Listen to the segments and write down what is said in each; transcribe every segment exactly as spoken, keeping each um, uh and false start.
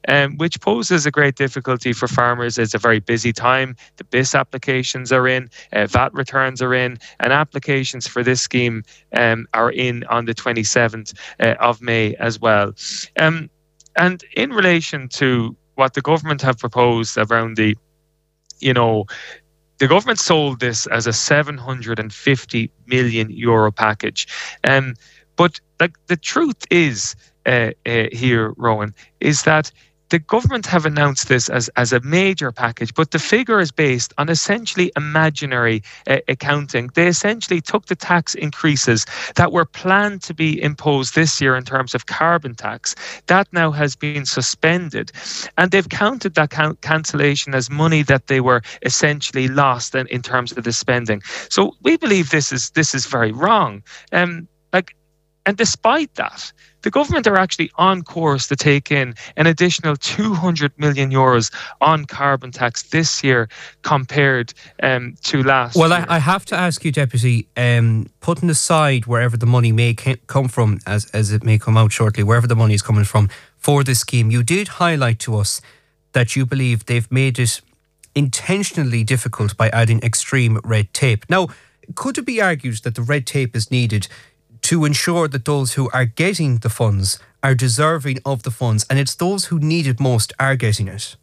um, which poses a great difficulty for farmers. It's a very busy time. The B I S applications are in, uh, V A T returns are in, and applications for this scheme um, are in on the twenty-seventh uh, of May as well. Um, and in relation to what the government have proposed around the, you know, the government sold this as a seven hundred fifty million euro package. Um, but like the truth is uh, uh, here, Rowan, is that the government have announced this as, as a major package, but the figure is based on essentially imaginary uh, accounting. They essentially took the tax increases that were planned to be imposed this year in terms of carbon tax. That now has been suspended. And they've counted that can- cancellation as money that they were essentially lost in, in terms of the spending. So we believe this is this is very wrong. Um, like, and despite that, the government are actually on course to take in an additional two hundred million euros on carbon tax this year compared um, to last well, year. Well, I, I have to ask you, Deputy, um, putting aside wherever the money may come from, as, as it may come out shortly, wherever the money is coming from for this scheme, you did highlight to us that you believe they've made it intentionally difficult by adding extreme red tape. Now, could it be argued that the red tape is needed to ensure that those who are getting the funds are deserving of the funds, and it's those who need it most are getting it?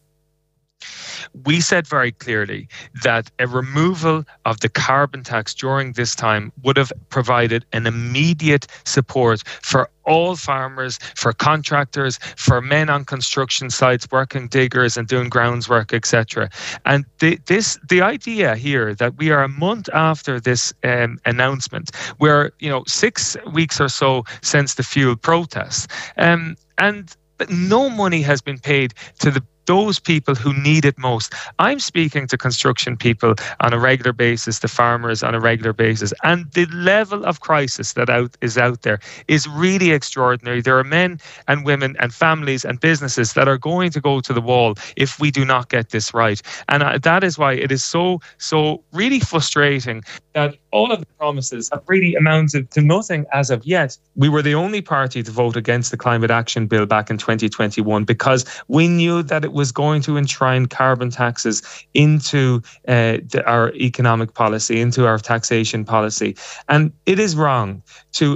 We said very clearly that a removal of the carbon tax during this time would have provided an immediate support for all farmers, for contractors, for men on construction sites, working diggers and doing grounds work, et cetera. And the, this, the idea here that we are a month after this um, announcement, we're you know six weeks or so since the fuel protest, um, and no money has been paid to the those people who need it most. I'm speaking to construction people on a regular basis, to farmers on a regular basis, and the level of crisis that out is out there is really extraordinary. There are men and women and families and businesses that are going to go to the wall if we do not get this right. And uh, that is why it is so, so really frustrating that all of the promises have really amounted to nothing as of yet. We were the only party to vote against the Climate Action Bill back in twenty twenty-one because we knew that it was going to enshrine carbon taxes into uh, the, our economic policy, into our taxation policy. And it is wrong to